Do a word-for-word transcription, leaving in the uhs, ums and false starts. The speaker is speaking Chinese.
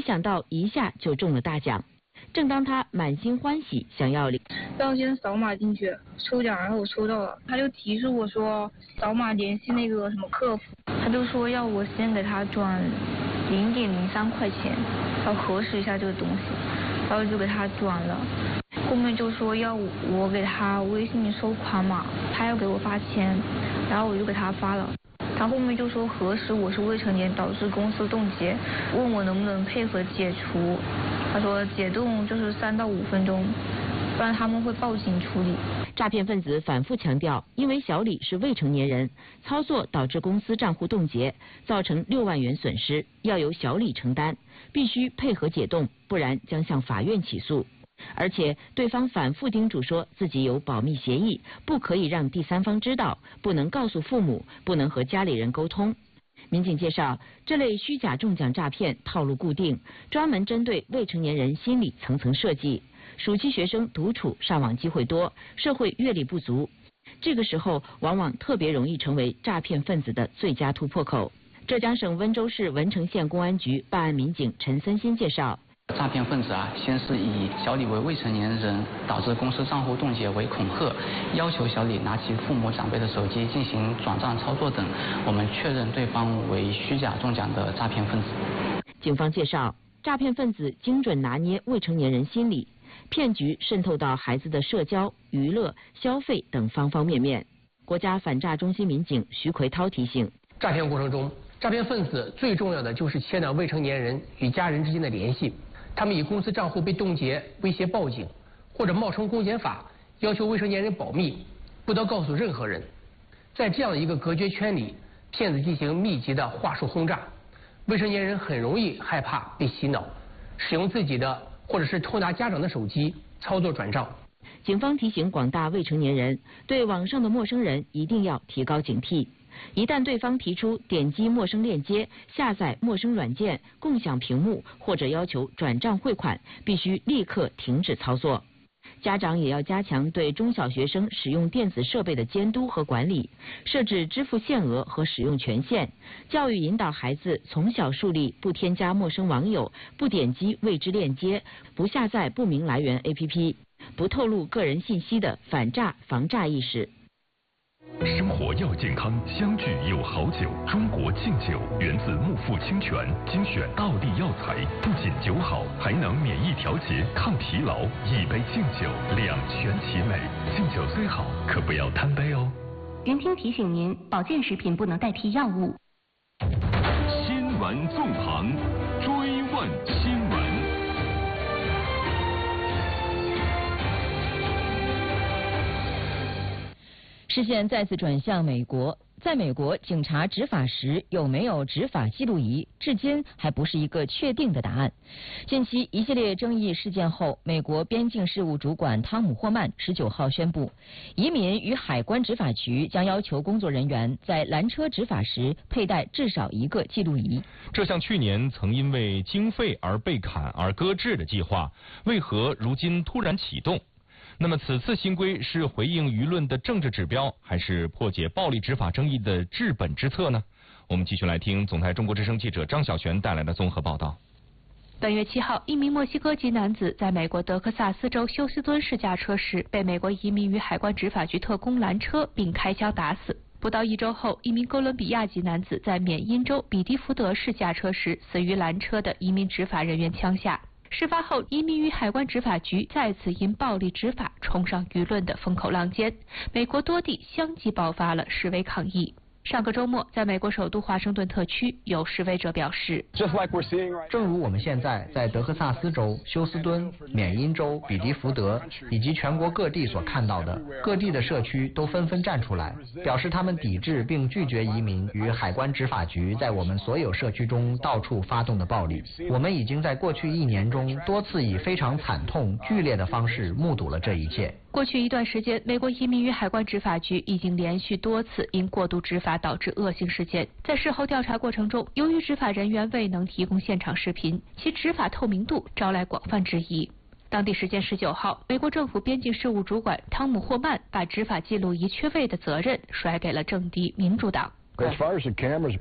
想到一下就中了大奖。正当他满心欢喜想要领， 要先扫码进去抽奖，然后我抽到了，他就提示我说扫码联系那个什么客服，他就说要我先给他转零点零三块钱，要核实一下这个东西，然后就给他转了。后面就说要我给他微信收款码，他要给我发钱，然后我就给他发了。他后面就说核实我是未成年导致公司冻结，问我能不能配合解除。他说解冻就是三到五分钟，不然他们会报警处理。 诈骗分子反复强调，因为小李是未成年人，操作导致公司账户冻结，造成六万元损失，要由小李承担，必须配合解冻，不然将向法院起诉。而且对方反复叮嘱说自己有保密协议，不可以让第三方知道，不能告诉父母，不能和家里人沟通。民警介绍，这类虚假中奖诈骗套路固定，专门针对未成年人心理层层设计。暑期学生独处上网机会多，社会阅历不足，这个时候往往特别容易成为诈骗分子的最佳突破口。浙江省温州市文成县公安局办案民警陈森新介绍， 诈骗分子啊，先是以小李为未成年人，导致公司账户冻结为恐吓，要求小李拿起父母长辈的手机进行转账操作等，我们确认对方为虚假中奖的诈骗分子。 警方介绍，诈骗分子精准拿捏未成年人心理，骗局渗透到孩子的社交、娱乐、消费等方方面面。国家反诈中心民警徐奎涛提醒， 诈骗过程中，诈骗分子最重要的就是切断未成年人与家人之间的联系。他们以公司账户被冻结威胁报警，或者冒充公检法要求未成年人保密，不得告诉任何人。在这样一个隔绝圈里，骗子进行密集的话术轰炸，未成年人很容易害怕被洗脑，使用自己的或者是偷拿家长的手机操作转账。 警方提醒广大未成年人，对网上的陌生人一定要提高警惕。一旦对方提出点击陌生链接、下载陌生软件、共享屏幕或者要求转账汇款，必须立刻停止操作。家长也要加强对中小学生使用电子设备的监督和管理，设置支付限额和使用权限，教育引导孩子从小树立不添加陌生网友、不点击未知链接、不下载不明来源 A P P、不透露个人信息的反诈防诈意识。 生活要健康，相聚有好酒。中国劲酒源自木富清泉，精选道地药材，不仅酒好，还能免疫调节、抗疲劳。一杯劲酒，两全其美。劲酒虽好，可不要贪杯哦。 云听提醒您，保健食品不能代替药物。 新闻纵横，追问新闻。 视线再次转向美国，在美国，警察执法时有没有执法记录仪，至今还不是一个确定的答案。近期一系列争议事件后，美国边境事务主管汤姆·霍曼十九号宣布，移民与海关执法局将要求工作人员在拦车执法时佩戴至少一个记录仪。 这项去年曾因为经费而被砍而搁置的计划，为何如今突然启动？那么此次新规是回应舆论的政治指标，还是破解暴力执法争议的治本之策呢？我们继续来听总台中国之声记者张小璇带来的综合报道。 本月七号，一名墨西哥籍男子在美国德克萨斯州休斯敦市驾车时，被美国移民与海关执法局特工拦车并开枪打死。不到一周后，一名哥伦比亚籍男子在缅因州比迪福德市驾车时，死于拦车的移民执法人员枪下。事发后，移民与海关执法局再次因暴力执法冲上舆论的风口浪尖，美国多地相继爆发了示威抗议。上个周末，在美国首都华盛顿特区，有示威者表示， 正如我们现在在德克萨斯州、休斯敦、缅因州、比迪福德以及全国各地所看到的，各地的社区都纷纷站出来，表示他们抵制并拒绝移民与海关执法局在我们所有社区中到处发动的暴力。我们已经在过去一年中多次以非常惨痛、剧烈的方式目睹了这一切。 过去一段时间，美国移民与海关执法局已经连续多次因过度执法导致恶性事件。在事后调查过程中，由于执法人员未能提供现场视频，其执法透明度招来广泛质疑。当地时间十九号，美国政府边境事务主管汤姆·霍曼把执法记录仪缺位的责任甩给了政敌民主党。